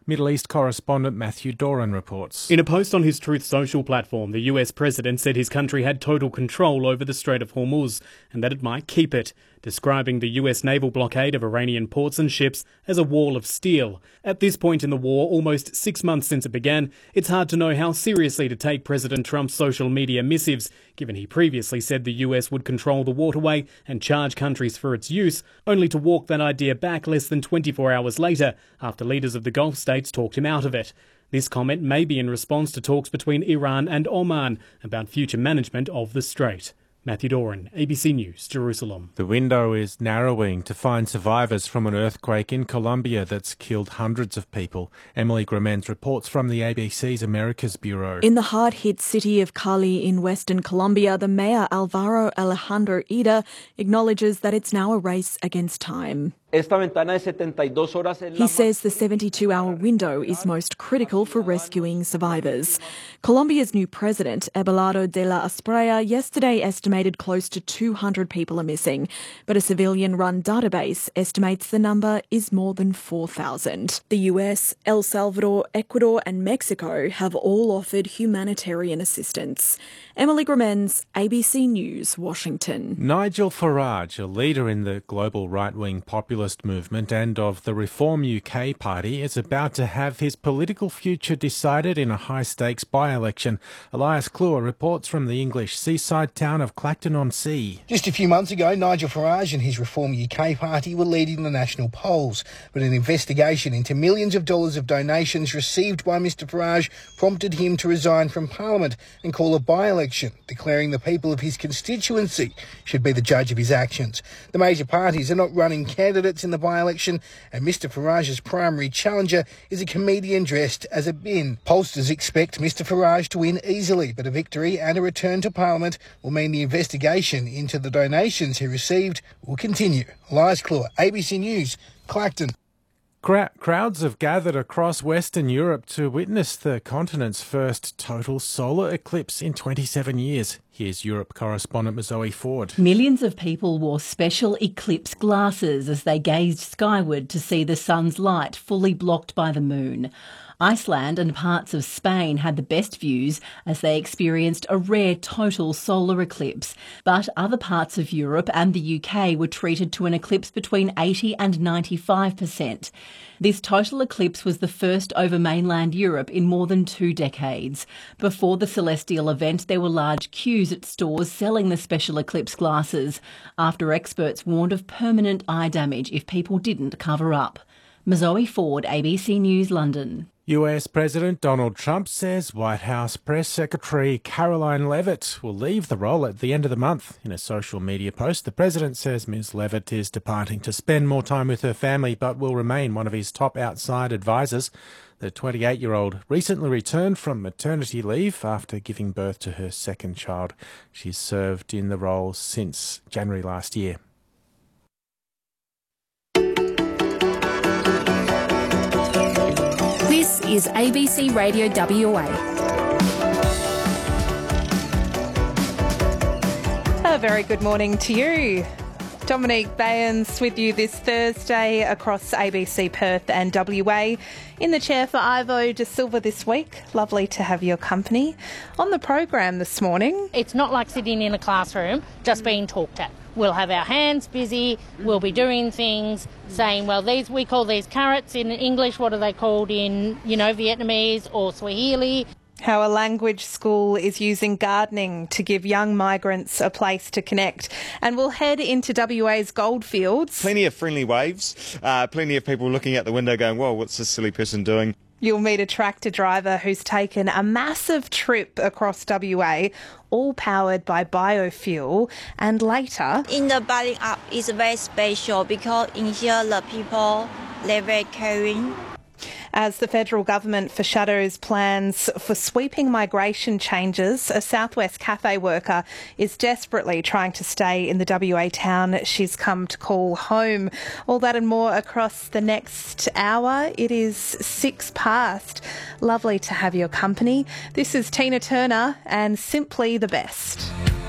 Middle East correspondent Matthew Doran reports. In a post on his Truth Social platform, the US president said his country had total control over the Strait of Hormuz and that it might keep it, describing the US naval blockade of Iranian ports and ships as a wall of steel. At this point in the war, almost 6 months since it began, it's hard to know how seriously to take President Trump's social media missives, given he previously said the US would control the waterway and charge countries for its use, only to walk that idea back less than 24 hours later, after leaders of the Gulf states talked him out of it. This comment may be in response to talks between Iran and Oman about future management of the strait. Matthew Doran, ABC News, Jerusalem. The window is narrowing to find survivors from an earthquake in Colombia that's killed hundreds of people. Emily Gremens reports from the ABC's Americas Bureau. In the hard-hit city of Cali in western Colombia, the mayor Alvaro Alejandro Ida acknowledges that it's now a race against time. He says the 72-hour window is most critical for rescuing survivors. Colombia's new president, Abelardo de la Espriella, yesterday estimated close to 200 people are missing, but a civilian-run database estimates the number is more than 4,000. The US, El Salvador, Ecuador and Mexico have all offered humanitarian assistance. Emily Gremens, ABC News, Washington. Nigel Farage, a leader in the global right-wing populist movement and of the Reform UK party, is about to have his political future decided in a high-stakes by-election. Elias Kluwer reports from the English seaside town of Clacton-on-Sea. Just a few months ago, Nigel Farage and his Reform UK party were leading the national polls, but an investigation into millions of dollars of donations received by Mr Farage prompted him to resign from Parliament and call a by-election, declaring the people of his constituency should be the judge of his actions. The major parties are not running candidates in the by-election, and Mr Farage's primary challenger is a comedian dressed as a bin. Pollsters expect Mr Farage to win easily, but a victory and a return to Parliament will mean the investigation into the donations he received will continue. Elias Kluwer, ABC News, Clacton. Crowds have gathered across Western Europe to witness the continent's first total solar eclipse in 27 years. Here's Europe correspondent Zoe Ford. Millions of people wore special eclipse glasses as they gazed skyward to see the sun's light fully blocked by the moon. Iceland and parts of Spain had the best views as they experienced a rare total solar eclipse. But other parts of Europe and the UK were treated to an eclipse between 80 and 95%. This total eclipse was the first over mainland Europe in more than 2 decades. Before the celestial event, there were large queues at stores selling the special eclipse glasses, after experts warned of permanent eye damage if people didn't cover up. Zoe Ford, ABC News, London. US President Donald Trump says White House Press Secretary Caroline Leavitt will leave the role at the end of the month. In a social media post, the president says Ms. Leavitt is departing to spend more time with her family but will remain one of his top outside advisors. The 28-year-old recently returned from maternity leave after giving birth to her second child. She's served in the role since January last year. This is ABC Radio WA. A very good morning to you. Dominique Bayans with you this Thursday across ABC Perth and WA. In the chair for Ivo De Silva this week. Lovely to have your company. On the program this morning. It's not like sitting in a classroom just being talked at. We'll have our hands busy, we'll be doing things, saying, well, we call these carrots in English, what are they called in, Vietnamese or Swahili? How a language school is using gardening to give young migrants a place to connect. And we'll head into WA's goldfields. Plenty of friendly waves, plenty of people looking out the window going, whoa, what's this silly person doing? You'll meet a tractor driver who's taken a massive trip across WA, all powered by biofuel. And later, in the building up is very special because in here the people, they're very caring. As the federal government foreshadows plans for sweeping migration changes, a Southwest cafe worker is desperately trying to stay in the WA town she's come to call home. All that and more across the next hour. It is 6 past. Lovely to have your company. This is Tina Turner and Simply the Best.